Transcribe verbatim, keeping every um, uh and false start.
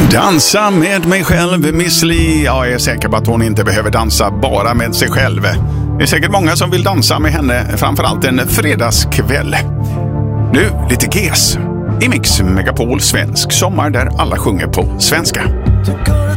Dansa med mig själv, Miss Li. Jag är säker på att hon inte behöver dansa bara med sig själv. Det är säkert många som vill dansa med henne, framförallt en fredagskväll. Nu lite G S i Mix Megapol svensk sommar där alla sjunger på svenska.